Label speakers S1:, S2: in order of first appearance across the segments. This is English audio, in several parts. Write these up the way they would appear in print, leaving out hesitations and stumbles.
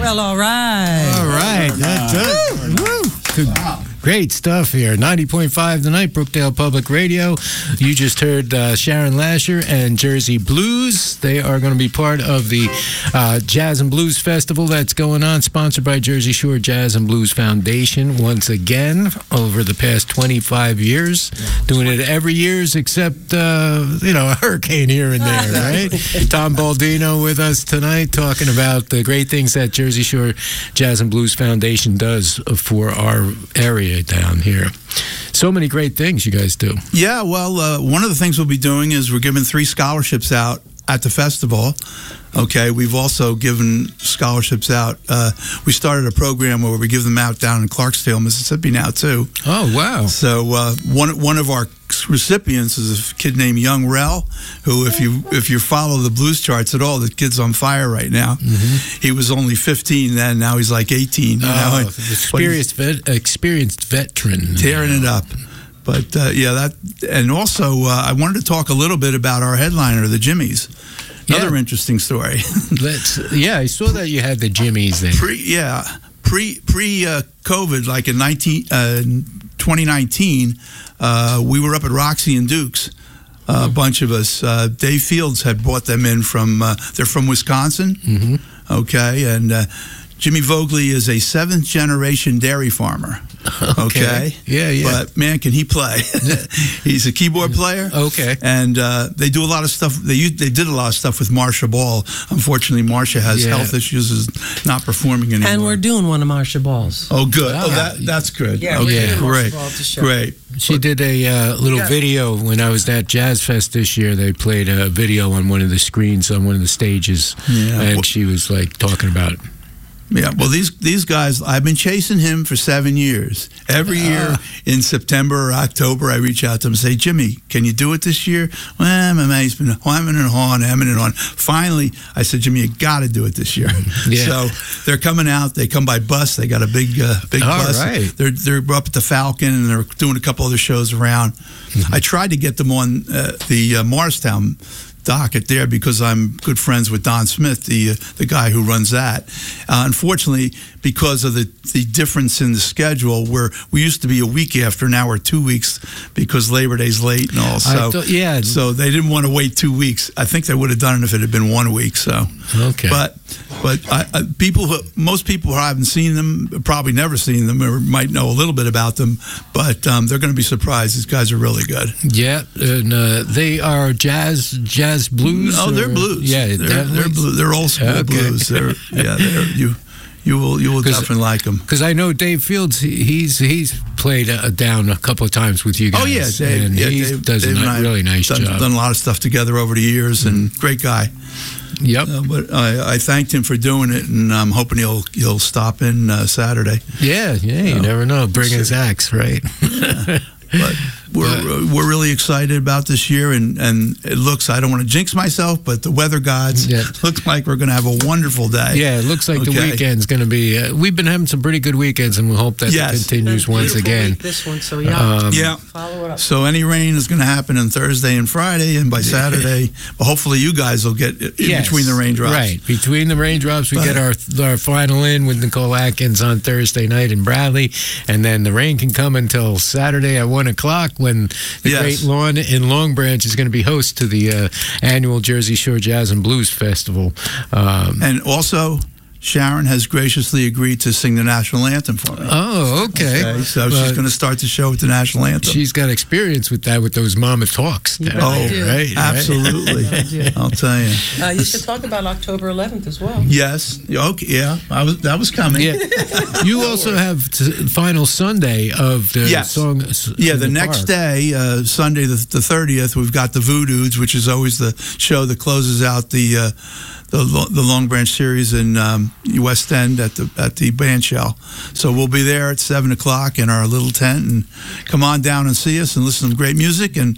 S1: Well, all right.
S2: All right. That does. Woo. Great stuff here. 90.5 tonight, Brookdale Public Radio. You just heard Sharon Lasher and Jersey Blues. They are going to be part of the Jazz and Blues Festival that's going on, sponsored by Jersey Shore Jazz and Blues Foundation once again over the past 25 years. Doing it every year except, a hurricane here and there, right? Tom Baldino with us tonight talking about the great things that Jersey Shore Jazz and Blues Foundation does for our area down here. So many great things you guys do.
S3: Yeah, well, one of the things we'll be doing is we're giving 3 scholarships out at the festival. Okay, we've also given scholarships out. We started a program where we give them out down in Clarksdale, Mississippi now, too.
S2: Oh, wow.
S3: So one of our recipients is a kid named Young Rel, who, if you follow the blues charts at all, the kid's on fire right now. Mm-hmm. He was only 15 then, now he's like 18.
S2: Experienced veteran.
S3: Tearing it up. But, and also I wanted to talk a little bit about our headliner, the Jimmies. Another interesting story.
S2: I saw that you had the Jimmies there.
S3: Pre-COVID, like in 2019, we were up at Roxy and Duke's. A bunch of us. Dave Fields had brought them in from. They're from Wisconsin. Mm-hmm. Okay, and Jimmy Vogley is a 7th generation dairy farmer. Okay.
S2: Yeah.
S3: But man, can he play? He's a keyboard player.
S2: Okay.
S3: And they do a lot of stuff. They did a lot of stuff with Marsha Ball. Unfortunately, Marsha has health issues, is not performing anymore.
S1: And we're doing one of Marsha Ball's.
S3: Oh, good. That's good.
S1: Yeah,
S3: okay, great. Great.
S2: She did a little video when I was at Jazz Fest this year. They played a video on one of the screens on one of the stages, and she was like talking about it.
S3: Yeah, well, these guys, I've been chasing him for 7 years. Every year in September or October, I reach out to him and say, Jimmy, can you do it this year? Well, he's been hemming and hawing. Finally, I said, Jimmy, you got to do it this year. Yeah. So they're coming out. They come by bus. They got a big bus.
S2: Right.
S3: They're up at the Falcon, and they're doing a couple other shows around. Mm-hmm. I tried to get them on the Morristown docket there because I'm good friends with Don Smith, the guy who runs that. Unfortunately, because of the difference in the schedule, where we used to be a week after, now we're 2 weeks because Labor Day's late and all. So they didn't want to wait 2 weeks. I think they would have done it if it had been 1 week. So
S2: okay,
S3: but most people who haven't seen them, probably never seen them, or might know a little bit about them, but they're going to be surprised. These guys are really good.
S2: Yeah, and they are jazz blues.
S3: Oh, they're blues.
S2: Yeah,
S3: they're blues. They're old school blues. You will definitely like them.
S2: Because I know Dave Fields, he's played down a couple of times with you guys.
S3: Oh yeah, Dave.
S2: Dave does a really nice job.
S3: Done a lot of stuff together over the years, and great guy.
S2: Yep.
S3: But I thanked him for doing it, and I'm hoping he'll stop in Saturday.
S2: Yeah. You never know. Bring his axe, right?
S3: Yeah. But we're really excited about this year, and it looks, I don't want to jinx myself, but the weather gods look like we're going to have a wonderful day.
S2: Yeah, it looks like the weekend's going to be, we've been having some pretty good weekends, and we hope that it continues once again.
S1: This one, so follow it up.
S3: So any rain is going to happen on Thursday and Friday, and by Saturday, well, hopefully you guys will get in between the raindrops.
S2: Right, between the raindrops, we get our final in with Nicole Atkins on Thursday night in Bradley, and then the rain can come until Saturday at 1 o'clock when the Great Lawn in Long Branch is going to be host to the annual Jersey Shore Jazz and Blues Festival.
S3: And also, Sharon has graciously agreed to sing the national anthem for me.
S2: Oh, okay.
S3: So she's going to start the show with the national anthem.
S2: She's got experience with that, with those Mama Talks.
S3: Right. Absolutely. I'll tell you.
S1: You should talk about October 11th as well.
S3: Yes. Okay. Yeah. That was coming.
S2: Yeah. You also have final Sunday of the song.
S3: Yeah. The next day, Sunday the 30th, we've got the Voodoos, which is always the show that closes out the Long Branch series in West End at the band shell. So we'll be there at 7 o'clock in our little tent, and come on down and see us and listen to great music. And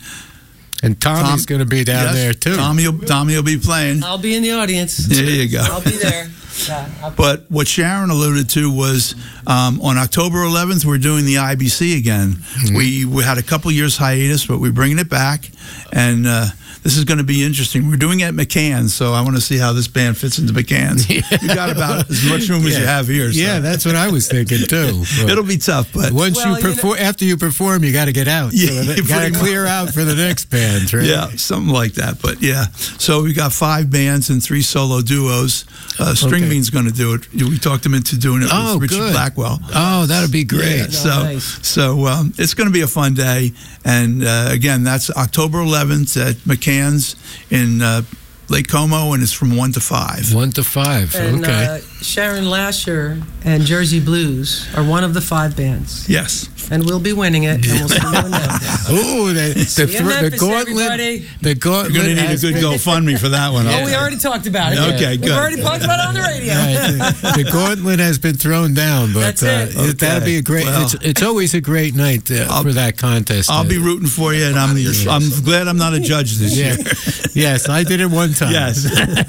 S2: Tommy's going to be down there too.
S3: Tommy will be playing.
S1: I'll be in the audience.
S3: There you go.
S1: I'll be there.
S3: But what Sharon alluded to was on October 11th, we're doing the IBC again. We had a couple years hiatus, but we're bringing it back, and this is going to be interesting. We're doing it at McCann's, so I want to see how this band fits into McCann's. You got about as much room as you have here. So.
S2: Yeah, that's what I was thinking too.
S3: It'll be tough, but
S2: once you perform, after you perform, you got to get out.
S3: Yeah,
S2: you got to clear out for the next band, right?
S3: Yeah, something like that. But yeah, so we got 5 bands and 3 solo duos. String Bean's going to do it. We talked him into doing it with Richie Blackwell.
S2: Oh, that'll be great.
S3: Yeah, so it's going to be a fun day. And again, that's October 11th at McCann's in Lake Como, and it's from 1 to 5.
S2: 1 to 5.
S1: And,
S2: okay.
S1: Sharon Lasher and Jersey Blues are one of the 5 bands.
S3: Yes.
S1: And we'll be winning it, and we'll see you in Memphis.
S2: Oh, the gauntlet. The gauntlet.
S3: You're going to need a good GoFundMe for that one.
S1: Oh, we already talked about it.
S3: Okay, good.
S1: We've already talked about it on the radio.
S2: The gauntlet has been thrown down, but
S1: that's it.
S2: That'll be a great. Well, it's always a great night for that contest.
S3: I'll be rooting for you, and I'm glad I'm not a judge this year.
S2: Yes, I did it one time.
S3: Yes,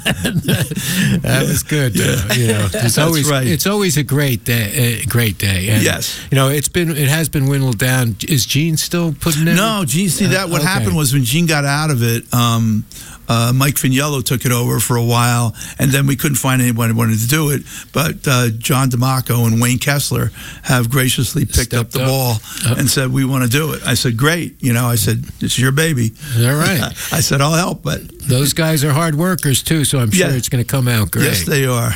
S2: that was good. It's always a great day. And,
S3: yes,
S2: it has been whittled down. Is Gene still putting it?
S3: No, Gene. See that what happened was when Gene got out of it. Mike Finiello took it over for a while, and then we couldn't find anyone who wanted to do it. But John DeMacco and Wayne Kessler have graciously picked up the ball and said, we want to do it. I said, great. I said, it's your baby.
S2: All right.
S3: I said, I'll help. But
S2: those guys are hard workers, too, so I'm sure it's going to come out great.
S3: Yes, they are.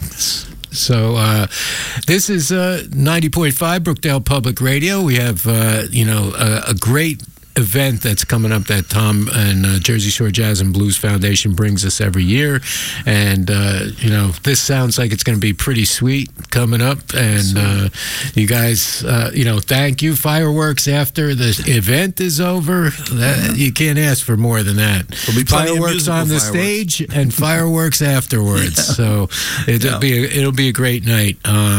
S2: So this is 90.5 Brookdale Public Radio. We have, a great event that's coming up that Tom and Jersey Shore Jazz and Blues Foundation brings us every year. And, this sounds like it's going to be pretty sweet coming up. And you guys, thank you. Fireworks after the event is over. You can't ask for more than that.
S3: There'll be
S2: fireworks on the stage and fireworks afterwards. So it'll be a great night.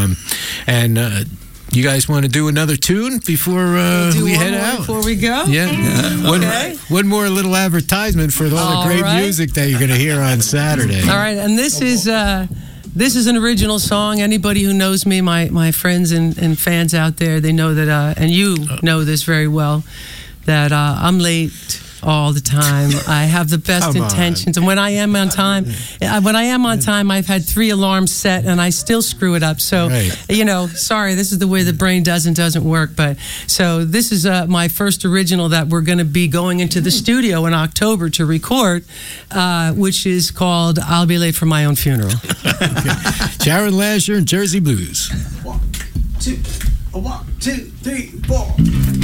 S2: You guys want to do another tune before we head out?
S1: Before we go?
S2: Yeah.
S1: Okay.
S2: One more little advertisement for all the great music that you're going to hear on Saturday.
S1: All right, and this is an original song. Anybody who knows me, my friends and fans out there, they know that, and you know this very well, that I'm late all the time. I have the best intentions, and when I am on time, I've had 3 alarms set, and I still screw it up. So, sorry, this is the way the brain doesn't work. But so this is my first original that we're going to be going into the studio in October to record, which is called "I'll Be Late for My Own Funeral."
S2: Sharon Lasher and Jersey Blues.
S4: 1, 2, 3, 4.